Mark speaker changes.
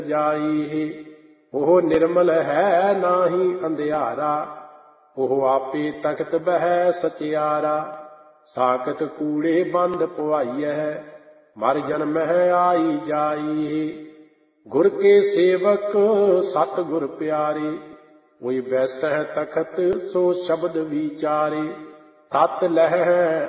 Speaker 1: ਜਾਈ। ਉਹ ਨਿਰਮਲ ਹੈ ਨਾਹੀ ਅੰਧਿਆਰਾ, ਉਹ ਆਪੇ ਤਖਤ ਬਹਿ ਸਚਿਆਰਾ। ਸਾਕਤ ਕੂੜੇ ਬੰਦ ਪੁਆਈਐ, ਮਰ ਜਨਮਹਿ ਆਈ ਜਾਈ। ਗੁਰ ਕੇ ਸੇਵਕ ਸਤ ਗੁਰ ਪਿਆਰੇ, ਕੋਈ ਬੈਸਹਿ ਤਖਤ ਸੋ ਸ਼ਬਦ ਵਿਚਾਰੇ। ਤਤ ਲਹੈ